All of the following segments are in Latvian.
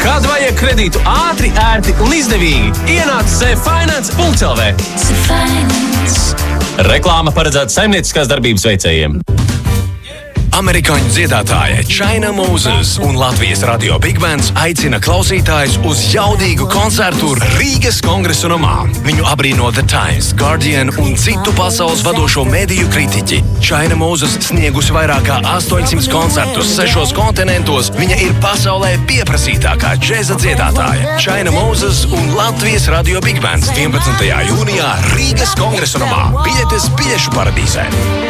Kad vajag kredītu ātri, ērti un izdevīgi, ienāc cfinance.lv. Reklāma paredzēta saimnieciskās darbības veicējiem. Amerikāņu dziedātāja China Moses un Latvijas radio Big Bands aicina klausītājus uz jaudīgu koncertu Rīgas Kongresa namā. Viņu abrīno The Times, Guardian un citu pasaules vadošo mediju kritiķi. China Moses sniegusi vairāk kā 800 koncertus 6 kontinentos. Viņa ir pasaulē pieprasītākā džeza dziedātāja. China Moses un Latvijas radio Big Bands 11. jūnijā Rīgas Kongresa namā. Biļetes biļešu paradīzē.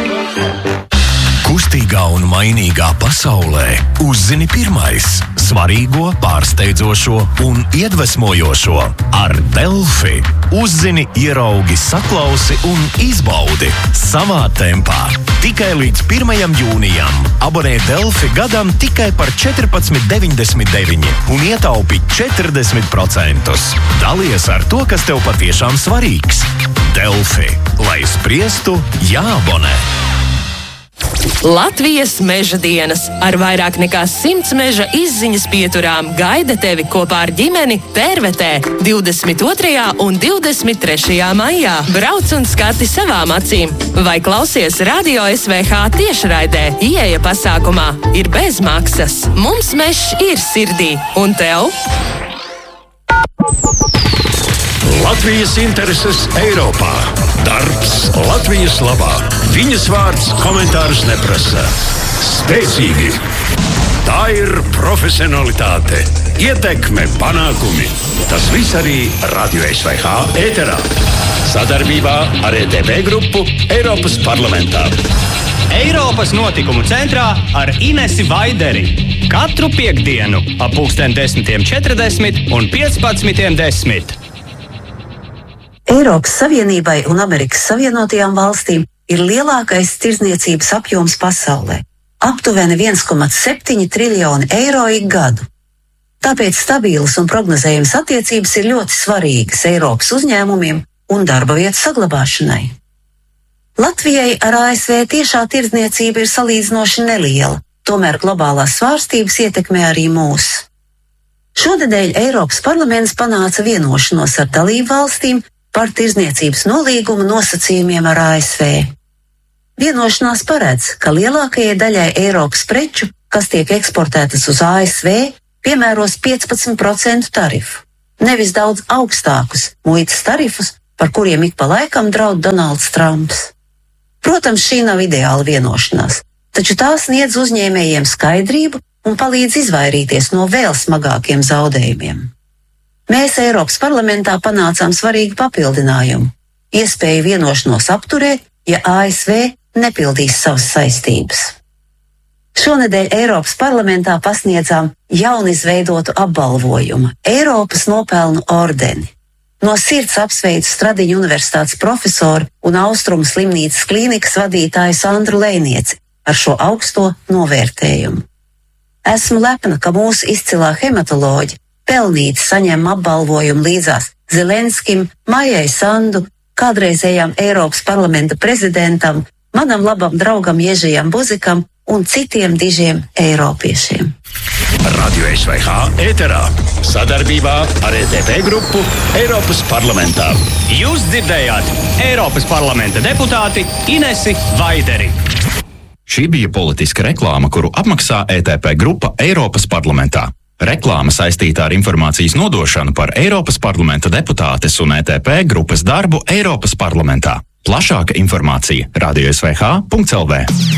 Kustīgā un mainīgā pasaulē uzzini pirmais svarīgo, pārsteidzošo un iedvesmojošo ar Delfi. Uzzini, ieraugi, saklausi un izbaudi savā tempā. Tikai līdz 1. jūnijam abonē Delfi gadam tikai par 14,99 un ietaupi 40%. Dalies ar to, kas tev patiešām svarīgs. Delfi. Lai spriestu, jāabonē. Latvijas meža dienas ar vairāk nekā 100 meža izziņas pieturām gaida tevi kopā ar ģimeni Tērvetē 22. un 23. maijā. Brauc un skati savām acīm vai klausies Radio SVH tiešraidē. Ieeja pasākumā ir bez maksas. Mums mežs ir sirdī. Un tev? Latvijas intereses Eiropā. Darbs Latvijas labā. Viņas vārds komentārus neprasa. Spēcīgi. Tā ir profesionalitāte, ietekme, panākumi. Tas viss arī Radio SVH ēterā. Sadarbībā ar ETP grupu Eiropas parlamentā. Eiropas notikumu centrā ar Inesi Vaideri. Katru piektdienu ap 10:40 un 15:10. Eiropas Savienībai un Amerikas Savienotajām valstīm ir lielākais tirdzniecības apjoms pasaulē – aptuveni 1,7 triljoni eiro ik gadu. Tāpēc stabilas un prognozējamas attiecības ir ļoti svarīgas Eiropas uzņēmumiem un darba vietu saglabāšanai. Latvijai ar ASV tiešā tirdzniecība ir salīdzinoši neliela, tomēr globālās svārstības ietekmē arī mūs. Šonedēļ Eiropas parlaments panāca vienošanos ar dalību valstīm par tirdzniecības nolīguma nosacījumiem ar ASV. Vienošanās paredz, ka lielākajai daļai Eiropas preču, kas tiek eksportētas uz ASV, piemēros 15% tarifu, nevis daudz augstākus muitas tarifus, par kuriem ik pa laikam draud Donalds Trumps. Protams, šī nav ideāla vienošanās, taču tā sniedz uzņēmējiem skaidrību un palīdz izvairīties no vēl smagākiem zaudējumiem. Mēs Eiropas parlamentā panācām svarīgu papildinājumu – iespēju vienošanos apturēt, ja ASV nepildīs savas saistības. Šonedēļ Eiropas parlamentā pasniedzām jaunizveidotu apbalvojumu – Eiropas nopelnu ordeni. No sirds apsveicu Stradiņu universitātes profesoru un Austrumu slimnīcas klīnikas vadītāju Sandru Lēnieci ar šo augsto novērtējumu. Esmu lepna, ka mūsu izcilā hematoloģi pelnīti saņem apbalvojumu līdzās Zelenskim, Maijai Sandu, kādreizējām Eiropas parlamenta prezidentam, manam labam draugam Ježijam Buzikam un citiem dižiem eiropiešiem. Radio SVH ēterā. Sadarbībā ar ETP grupu Eiropas parlamentā. Jūs dzirdējāt Eiropas parlamenta deputāti Inesi Vaideri. Šī bija politiska reklāma, kuru apmaksā ETP grupa Eiropas parlamentā. Reklāma saistīta ar informācijas nodošanu par Eiropas parlamenta deputātes un ETP grupas darbu Eiropas parlamentā. Plašāka informācija radiosvh.lv.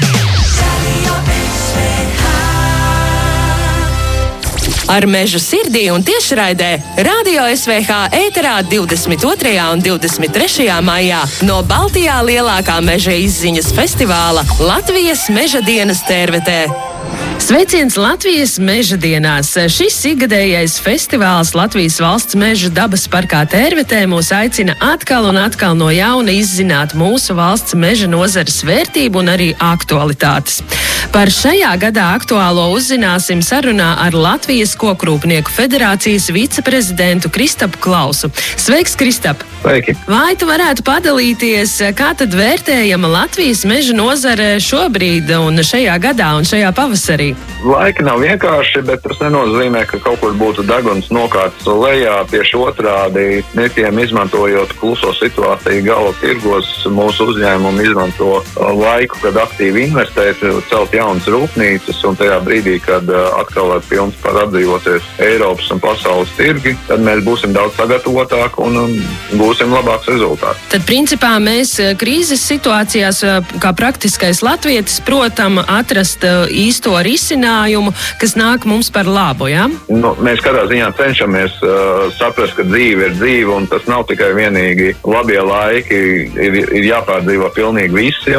Ar mežu sirdī un tiešraidē Radio SVH ēterā 22. un 23. maijā no Baltijā lielākā meža izziņas festivāla Latvijas meža dienas Tērvetē. Sveiciens Latvijas meža dienās! Šis ikgadējais festivāls Latvijas valsts meža dabas parkā Tērvetē mūs aicina atkal un atkal no jauna izzināt mūsu valsts meža nozares vērtību un arī aktualitātes. Par šajā gadā aktuālo uzzināsim sarunā ar Latvijas Kokrūpnieku federācijas viceprezidentu Kristapu Klausu. Sveiks, Kristap! Sveiki. Vai tu varētu padalīties, kā tad vērtējama Latvijas meža nozare šobrīd un šajā gadā un šajā pavasarī? Laiki nav vienkārši, bet tas nenozīmē, ka kaut kur būtu deguns nokārts lejā. Tieši otrādi, netiem izmantojot kluso situāciju gala tirgos, mūsu uzņēmumi izmanto laiku, kad aktīvi investēt, celt jaunas rūpnīcas, un tajā brīdī, kad atkal ar pilns par atdzīvoties Eiropas un pasaules tirgi, tad mēs būsim daudz sagatavotāki un būsim labāks rezultāts. Tad, principā, mēs krīzes situācijās, kā praktiskais latvietis, protam atrast īsto risinājumu, kas nāk mums par labu, jā? Mēs katrā ziņā cenšamies saprast, ka dzīve ir dzīve, un tas nav tikai vienīgi labie laiki, ir jāpārdzīvo pilnīgi visi,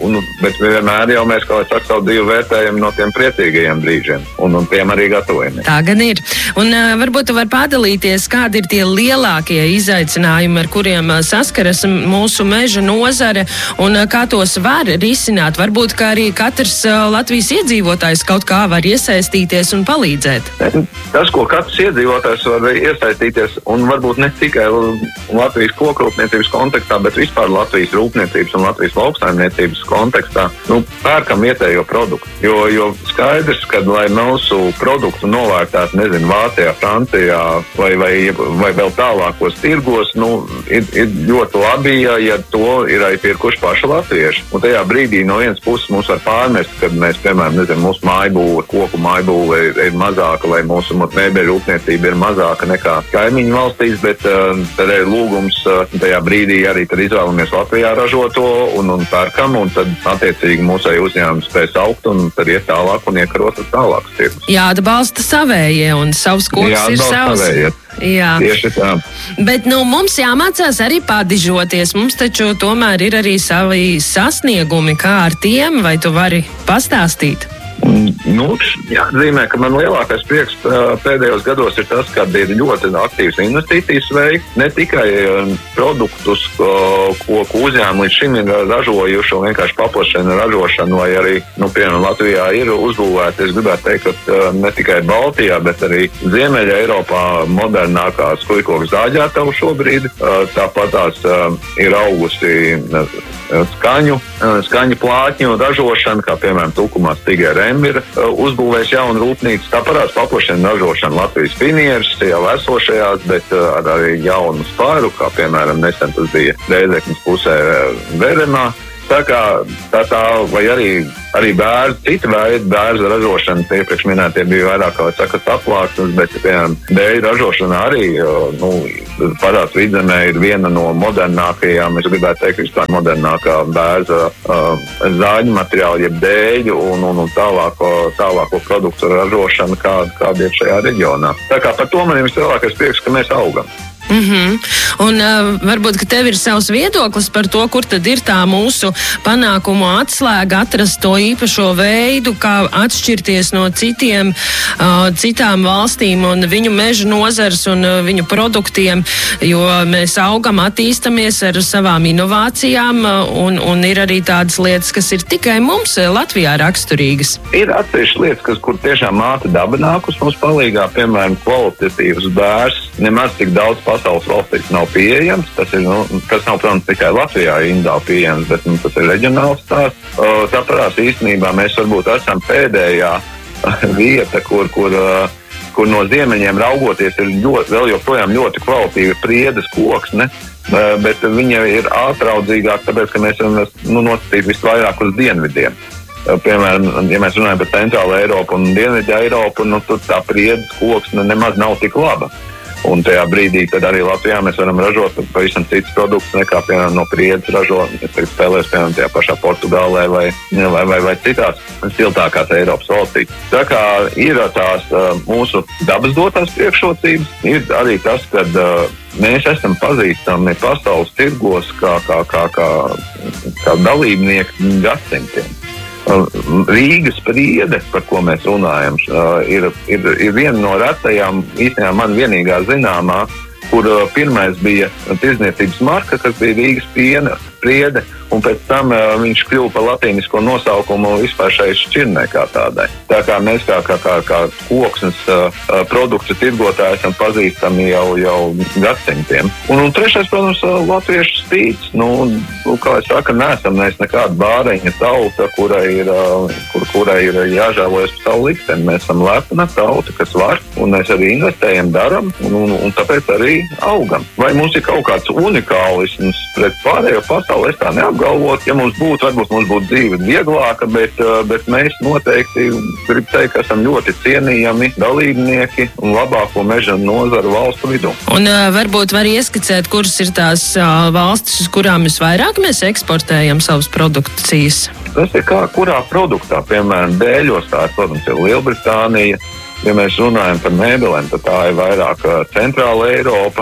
bet vienmēr jau mēs, kā lai saka, savu dzīvi vērtējam no tiem priecīgajiem brīžiem, un tiem arī gatavojamies. Tā gan ir. Un varbūt tu var padalīties, kādi ir tie lielākie izaicinājumi, ar kuriem saskaras mūsu meža nozare, un kā tos var risināt. Varbūt, ka arī katrs Latvijas iedzīvotājs kaut kā var iesaistīties un palīdzēt. Tas, ko katrs iedzīvotājs var iesaistīties, un varbūt ne tikai Latvijas kokrūpniecības kontekstā, bet vispār Latvijas rūpniecības un Latvijas lauksaimniecības kontekstā, pērkam vietējo produktu. Jo skaidrs, ka, lai mūsu produktu novērtētu, nezinu, Vācijā, Francijā vai vēl tālākos tirgos, ir ļoti labi, ja to ir aizpirkuši paši latvieši. Un tajā brīdī no vienas puses mums var pārmest, kad mēs, piemēram, mūsu mājbūve, koku mājbūve ir mazāka, vai mūsu mēbeļu rūpniecība ir mazāka nekā kaimiņu valstīs, bet tad ir lūgums tajā brīdī arī tad izvēlamies Latvijā ražoto un pērkam, un tad attiecīgi mūsēji uzņēmumi spēs augt un tad iet tālāk un iekarot tālākus tirgus. Jāatbalsta savējie un savs koks ir savs. Jā. Tieši tā. Bet mums jāmācās arī padižoties. Mums taču tomēr ir arī savi sasniegumi, kā ar tiem, vai tu vari pastāstīt? Jāatzīmē, ka man lielākais prieks pēdējos gados ir tas, ka ir ļoti aktīvas investīcijas veikt. Ne tikai produktus, ko uzņēmumi līdz šim ir ražojuši un vienkārši paplašina ražošanu, vai arī, piemēram, Latvijā ir uzbūvēti. Es gribētu teikt, ka ne tikai Baltijā, bet arī Ziemeļa Eiropā modernākās kliklokas zāģētavu šobrīd. Tāpat tās ir augusi skaņu plātņu ražošana, kā piemēram Tukumā Stigerem ir uzbūvējis jaunu rūpnīcu. Tāpat paplašina ražošanu Latvijas finieres jau esošajās, bet arī jaunu spāru, kā piemēram nesen tas bija Rēzeknes pusē Veremā. Tā vai arī bērzi, cita veida bērza ražošana, iepriekš minētie bija vairāk, kā saka, saplāksnes, bet, piemēram, dēļu ražošana arī, Parāds Vidzemē ir viena no modernākajām, es gribētu teikt, vispār modernākā bērza zāļu materiāla, jeb dēļu un tālāko produktu ražošana, kāda ir šajā reģionā. Tā kā par to man ir vislielākais prieks, ka mēs augam. Un varbūt, ka tev ir savs viedoklis par to, kur tad ir tā mūsu panākumu atslēga, atrast to īpašo veidu, kā atšķirties no citām valstīm un viņu meža nozars un viņu produktiem, jo mēs augam, attīstamies ar savām inovācijām un ir arī tādas lietas, kas ir tikai mums Latvijā raksturīgas. Ir atsevišķas lietas, kur tiešām māte daba nāk uz mums palīgā, piemēram, kvalitatīvs bērs, nemaz tik daudz pasaules valstīs nav pieejams. Tas nav, protams, tikai Latvijā individuāli pieejams, bet tas ir reģionāls stāsts. Tāpēc īstenībā mēs varbūt esam pēdējā vieta, kur no ziemeļiem raugoties ir vēl joprojām ļoti kvalitīva priedes koksne, bet viņa ir ātraudzīgāka, tāpēc, ka mēs varam nosacīt visvairāk uz dienvidiem. Piemēram, ja mēs runājam par centrālu Eiropu un dienvidu Eiropu, tur tā priedes koksne nemaz nav tik laba. Un tajā brīdī tad arī Latvijā mēs varam ražot pavisam citus produktus nekā, piemēram, no priedes ražot. Es tagad spēlēs, piemēram, tajā pašā Portugālē vai citās siltākās Eiropas valstīs. Tā kā ir tās mūsu dabas dotās priekšrocības, ir arī tas, ka mēs esam pazīstami pasaules tirgos kā dalībnieki gadsimtiem. Rīgas priede, par ko mēs runājam, ir viena no retajām, īstenībā man vienīgā zināmā, kur pirmais bija tirdzniecības marka, kas bija Rīgas piena spriede, un pēc tam viņš kļuva par latīnisko nosaukumu vispār šai šķirnei kā tādai. Tā kā mēs kā koksnes produktu tirgotāji esam pazīstami jau gadsimtiem. Un trešais, protams, latviešu spīts. Kā es saku, neesam mēs nekāda bāreņa tauta, kurai ir jāžēlojas par savu likteni. Mēs esam lepna tauta, kas var, un mēs arī investējam, daram, un tāpēc arī augam. Vai mums ir kaut kāds unikālisms pret pārējo pasauli, es tā neapgalvot. Ja mums būtu, varbūt mums būtu dzīve vieglāka, bet mēs noteikti, gribu teikt, ka esam ļoti cienījami dalībnieki un labāko meža nozaru valstu vidū. Un varbūt var ieskicēt, kuras ir tās valstis, uz kurām visvairāk mēs eksportējam savas produkcijas? Tas ir kā kurā produktā, piemēram, dēļos tā, protams, ir Lielbritānija. Ja mēs runājam par mēbelēm, tad tā ir vairāk centrāla Eiropa.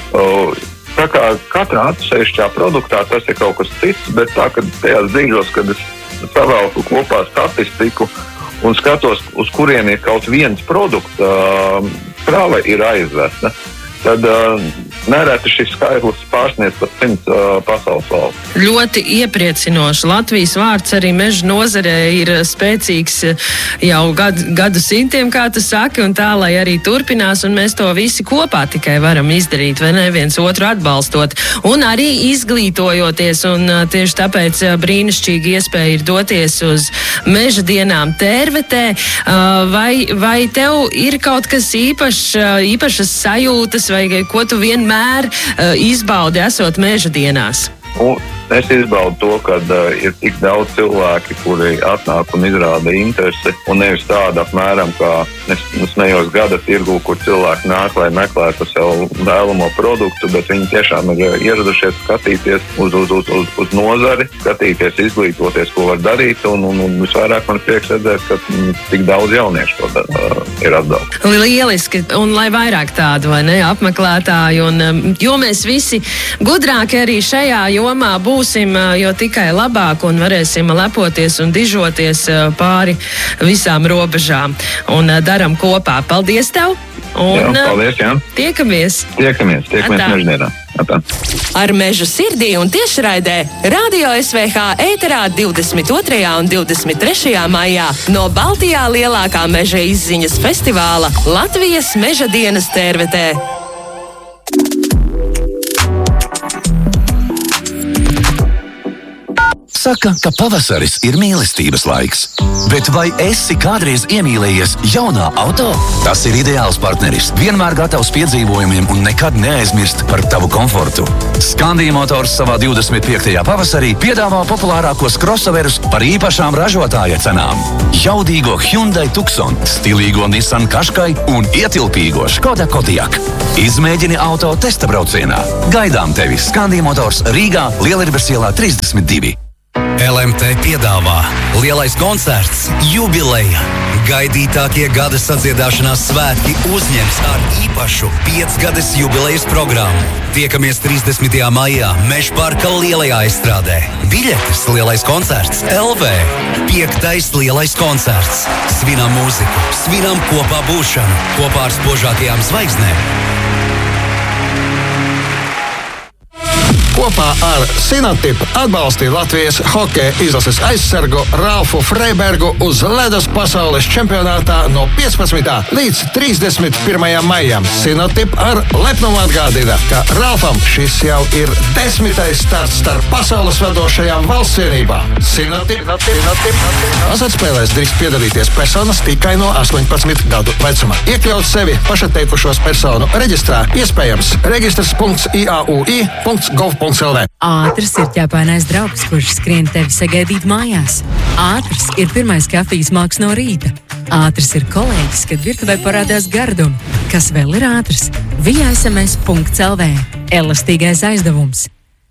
Tā kā katrā atsevišķā produktā tas ir kaut kas cits, bet tā, ka tajās brīžos, kad es savelku kopā statistiku un skatos, uz kurien ir kaut viens produkts, krāve ir aizvesta, tad nereti šis skaitlis pārsniedz pat 100 pasaules valsts. Ļoti iepriecinoši. Latvijas vārds arī meža nozarē ir spēcīgs jau gadu simtiem, kā tu saki, un tā, lai arī turpinās, un mēs to visi kopā tikai varam izdarīt, vai ne, viens otru atbalstot. Un arī izglītojoties, un tieši tāpēc brīnišķīgi iespēja ir doties uz meža dienām Tērvetē. Vai tev ir kaut kas īpašas sajūtas, vai ko tu vienmēr izbaudi esot meža dienās? Es izbaudu to, ka ir tik daudz cilvēki, kuri atnāk un izrāda interesi, un nevis tāda apmēram, kā es smējos gada tirgu, kur cilvēki nāk, lai meklētu sev vēlamo produktu, bet viņi tiešām ir ieradušies skatīties uz nozari, skatīties, izglītoties, ko var darīt, un visvairāk man prieks redzēt, ka tik daudz jauniešu to ir atbraukt. Lieliski, un lai vairāk tādu, vai ne, apmeklētāju, un jo mēs visi gudrāki arī šajā jomā būsim, jo tikai labāk, un varēsim lepoties un dižoties pāri visām robežām. Un daram kopā. Paldies tev! Un paldies, jā. Tiekamies meždienā. Ar mežu sirdī un tiešraidē Radio SVH ēterā 22. un 23. maijā no Baltijā lielākā meža izziņas festivāla Latvijas meža dienas Tērvetē. Saka, ka pavasaris ir mīlestības laiks. Bet vai esi kādreiz iemīlējies jaunā auto? Tas ir ideāls partneris, vienmēr gatavs piedzīvojumiem un nekad neaizmirst par tavu komfortu. Skandia Motors savā 25. pavasarī piedāvā populārākos crossoverus par īpašām ražotāja cenām. Jaudīgo Hyundai Tucson, stilīgo Nissan Qashqai un ietilpīgo Škoda Kodiaq. Izmēģini auto testa braucienā. Gaidām tevi Skandia Motors Rīgā, Lielierbes ielā 32. LMT piedāvā lielais koncerts Jubileja. Gaidītākie gada sadziedāšanās svētki uzņems ar īpašu 5-gades jubilejas programmu. Tiekamies 30. maijā Mežparka lielajā estrādē. Biļetes lielais koncerts LV. 5. lielais koncerts. Svinam mūziku, svinam kopā būšanu, kopā ar spožākajām zvaigznēm. Kopā ar Sinotip atbalstīja Latvijas hokeja izlases aizsargu Ralfu Freibergu uz ledus pasaules čempionātā no 15. līdz 31. maijam. Sinotip ar lepnumu atgādina, ka Ralfam šis jau ir 10. starts starp pasaules vadošajām valsts vienībām. Sinotip. Azartspēlēs drīkst piedalīties personas tikai no 18 gadu vecuma. Iekļaut sevi pašatteikušos personu reģistrā iespējams registrs.iaui.gov.lv. Ātrs ir ķepainais draugs, kurš skrien tevi sagaidīt mājās. Ātrs ir pirmais kafijas māks no rīta. Ātrs ir kolēģis, kad virtuvē parādās gardumi. Kas vēl ir ātrs? VSMS.lv. Elastīgais aizdevums.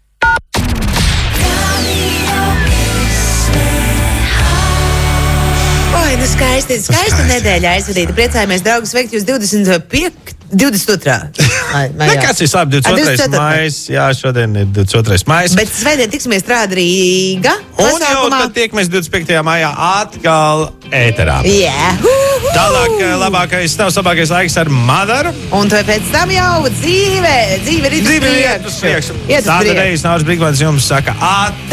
Oi, nu skaisti nedēļa aizvadīta. Priecājamies, draugi, sveikt jūs 22. Nekas ir labi, 22. maijs. Jā, šodien ir 22. maijs. Bet svētdien tiksimies Rāda Rīga. Un jau tad tiekamies 25. maijā atkal ēterā. Tālāk labākais, tavs labākais laiks ar Madaru. Un pēc tam jau dzīve ir uz priekšu. Tāda reiz Nauris Brigmans jums saka